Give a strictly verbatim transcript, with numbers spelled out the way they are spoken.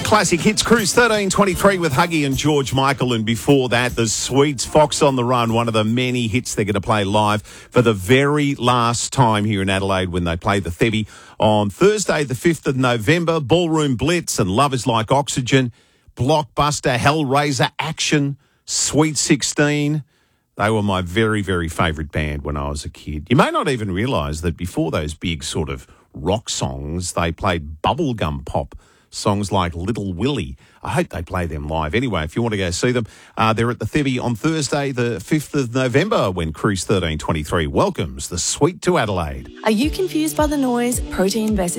Classic Hits Cruise thirteen twenty-three with Huggy and George Michael. And before that, the Sweets, Fox on the Run, one of the many hits they're going to play live for the very last time here in Adelaide when they play the Thebby on Thursday, the fifth of November. Ballroom Blitz and Love is Like Oxygen, Blockbuster, Hellraiser, Action, Sweet sixteen. They were my very, very favourite band when I was a kid. You may not even realise that before those big sort of rock songs, they played bubblegum pop songs like Little Willie. I hope they play them live. Anyway, if you want to go see them, uh, they're at the Thebby on Thursday, the fifth of November, when Cruise thirteen twenty-three welcomes the Sweet to Adelaide. Are you confused by the noise? Protein Invest